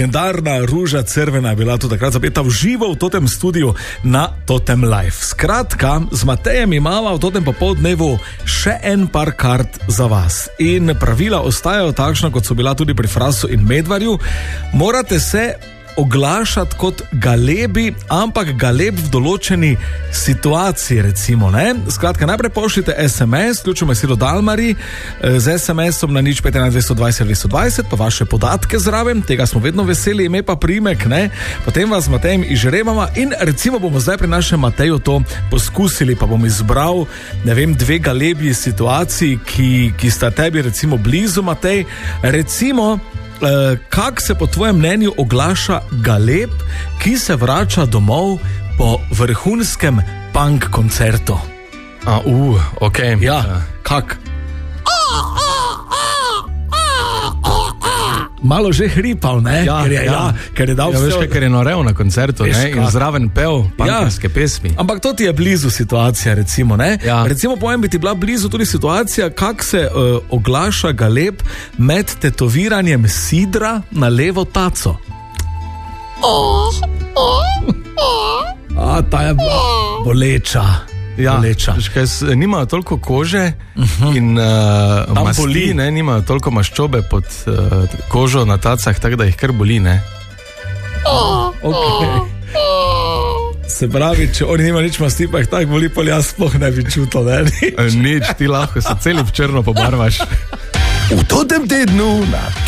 legendarna Ruža Crvena je bila tudi takrat zapeta v živo v totem studiu na Totem Live. Skratka, z Matejem imava v totem popoldnevu še en par kart za vas. In pravila ostajajo takšna, kot so bila tudi pri Frasu in Medvarju. Morate se oglašati kot galebi, ampak galeb v določeni situaciji, recimo, ne? Skratka, najprej pošljite SMS, ključimo Silo Dalmari, z SMS-om na 051-220-220, pa vaše podatke zraven, tega smo vedno veseli, ime pa priimek, ne? Potem vas z Matejem izžrebamo in recimo bomo zdaj pri našem Mateju to poskusili, pa bom izbral, ne vem, dve galebji situaciji, ki sta tebi recimo blizu, Matej. Recimo, kak se po tvojem mnenju oglaša galeb, ki se vrača domov po vrhunskem punk koncertu? Ok. Ja, kak? Malo že hripal, ne? Ker je dal vse. Veš, ker je norel na koncertu, ne? In zraven pel punkerske pesmi. Ampak to ti je blizu situacija, recimo, ne? Ja. Recimo, povem, bi ti bila blizu tudi situacija, kak se oglaša galeb med tetoviranjem sidra na levo taco. Ta je boleča. Boleča. Nimajo toliko kože in masti, ne, nimajo toliko maščobe pod kožo na tacah, tako da jih kar boli, ne? Okay. Se pravi, če oni nima nič masti, pa jih tako boli, pa jaz sploh ne bi čutil, ne? Nič, ti lahko se celi v črno pobarvaš. V totem tednu na